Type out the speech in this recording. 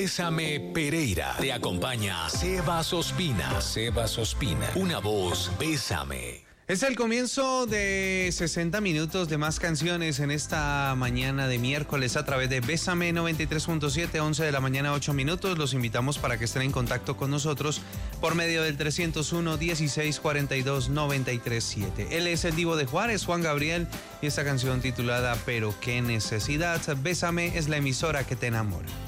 Bésame Pereira. Te acompaña Sebas Ospina. Sebas Ospina. Una voz, Bésame. Es el comienzo de 60 minutos de más canciones en esta mañana de miércoles a través de Bésame 93.7, 11 de la mañana, 8 minutos. Los invitamos para que estén en contacto con nosotros por medio del 301-1642-937. Él es el divo de Juárez, Juan Gabriel, y esta canción titulada Pero qué necesidad. Bésame es la emisora que te enamora.